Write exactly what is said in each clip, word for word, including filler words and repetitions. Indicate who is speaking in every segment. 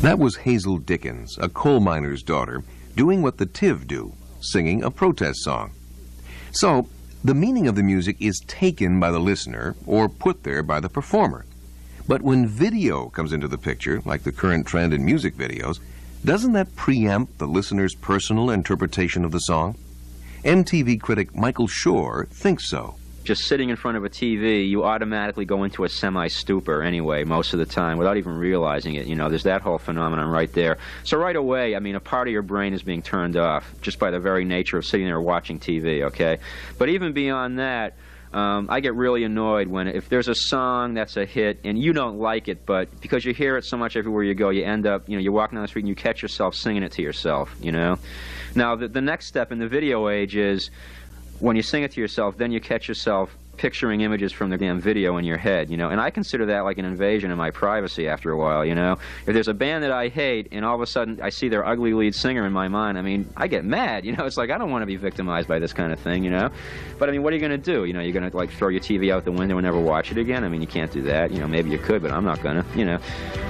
Speaker 1: That was Hazel Dickens, a coal miner's daughter, doing what the T I V do, singing a protest song. So, the meaning of the music is taken by the listener or put there by the performer. But when video comes into the picture, like the current trend in music videos, doesn't that preempt the listener's personal interpretation of the song? M T V critic Michael Shore thinks so.
Speaker 2: Just sitting in front of a T V, you automatically go into a semi-stupor anyway, most of the time, without even realizing it. You know, there's that whole phenomenon right there. So right away, I mean, a part of your brain is being turned off, just by the very nature of sitting there watching T V, okay? But even beyond that, um, I get really annoyed when, if there's a song that's a hit, and you don't like it, but because you hear it so much everywhere you go, you end up, you know, you're walking down the street and you catch yourself singing it to yourself, you know? Now, the, the next step in the video age is, when you sing it to yourself, then you catch yourself picturing images from the damn video in your head, you know. And I consider that like an invasion of my privacy after a while, you know. If there's a band that I hate and all of a sudden I see their ugly lead singer in my mind, I mean, I get mad, you know. It's like, I don't want to be victimized by this kind of thing, you know. But, I mean, what are you going to do? You know, you're going to, like, throw your T V out the window and never watch it again? I mean, you can't do that. You know, maybe you could, but I'm not going to, you know.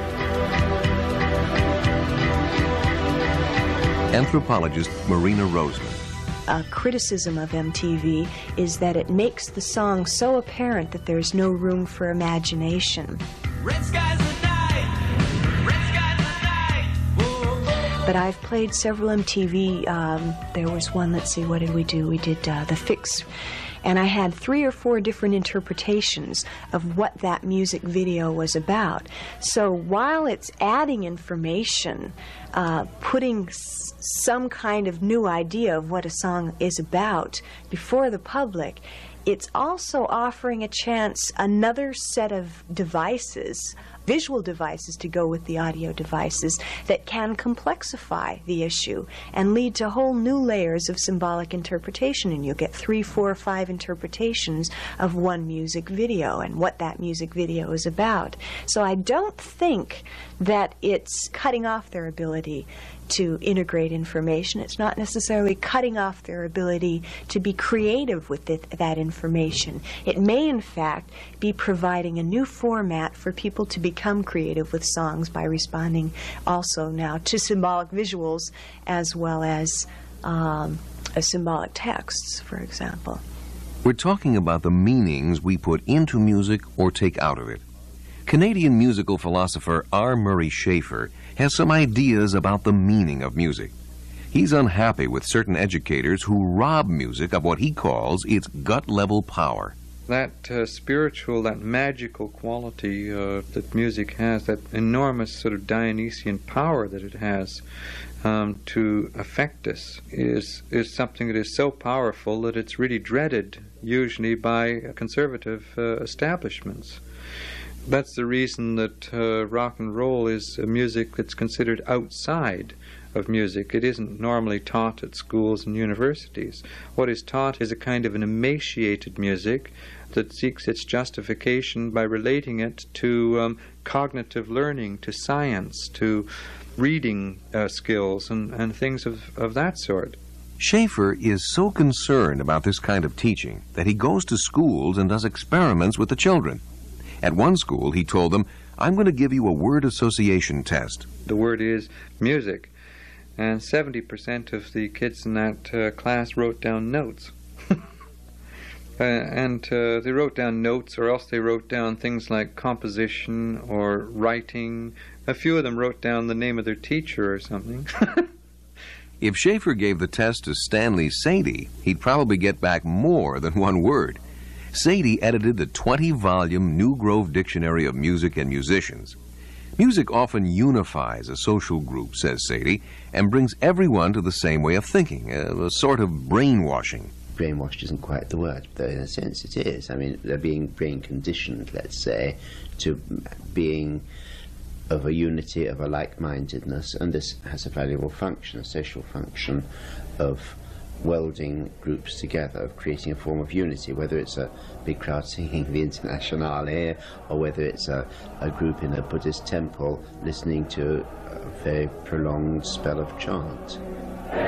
Speaker 1: Anthropologist Marina Roseman.
Speaker 3: A criticism of M T V is that it makes the song so apparent that there's no room for imagination.
Speaker 4: Red skies at night, red skies at night. Whoa, whoa.
Speaker 3: But I've played several M T V. Um, there was one, let's see, what did we do? We did uh, The Fix. And I had three or four different interpretations of what that music video was about. So while it's adding information, uh, putting s some kind of new idea of what a song is about before the public, it's also offering a chance, another set of devices, visual devices to go with the audio devices, that can complexify the issue and lead to whole new layers of symbolic interpretation. And you'll get three, four, five interpretations of one music video and what that music video is about. So I don't think that it's cutting off their ability to integrate information. It's not necessarily cutting off their ability to be creative with it, that information. It may, in fact, be providing a new format for people to become creative with songs by responding also now to symbolic visuals as well as um, uh, symbolic texts, for example.
Speaker 1: We're talking about the meanings we put into music or take out of it. Canadian musical philosopher R. Murray Schafer has some ideas about the meaning of music. He's unhappy with certain educators who rob music of what he calls its gut-level power.
Speaker 5: That uh, spiritual, that magical quality uh, that music has, that enormous sort of Dionysian power that it has um, to affect us, is, is something that is so powerful that it's really dreaded, usually by conservative uh, establishments. That's the reason that uh, rock and roll is a music that's considered outside of music. It isn't normally taught at schools and universities. What is taught is a kind of an emaciated music that seeks its justification by relating it to um, cognitive learning, to science, to reading uh, skills and, and things of, of that sort.
Speaker 1: Schafer is so concerned about this kind of teaching that he goes to schools and does experiments with the children. At one school, he told them, I'm going to give you a word association test.
Speaker 5: The word is music, and seventy percent of the kids in that uh, class wrote down notes. uh, and uh, they wrote down notes, or else they wrote down things like composition or writing. A few of them wrote down the name of their teacher or something.
Speaker 1: If Schafer gave the test to Stanley Sadie, he'd probably get back more than one word. Sadie edited the twenty-volume New Grove Dictionary of Music and Musicians. Music often unifies a social group, says Sadie, and brings everyone to the same way of thinking, a, a sort of brainwashing.
Speaker 6: Brainwashed isn't quite the word, though in a sense it is. I mean, they're being brain conditioned, let's say, to being of a unity, of a like-mindedness, and this has a valuable function, a social function of welding groups together, of creating a form of unity, whether it's a big crowd singing the Internationale here, or whether it's a, a group in a Buddhist temple listening to a very prolonged spell of chant.